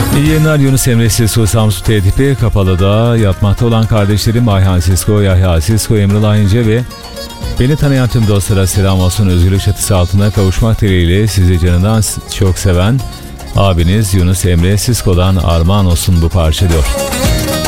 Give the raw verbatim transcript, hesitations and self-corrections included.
İyi yayınlar Yunus Emre Sisko, Samsun T tipi Kapalı'da yatmakta olan kardeşlerim Ayhan Sisko, Yahya Sisko, Emrullah İnce ve beni tanıyan tüm dostlara selam olsun. Özgürlük çatısı altına kavuşmak dileğiyle sizi canından çok seven abiniz Yunus Emre Sisko'dan armağan olsun bu parça diyor.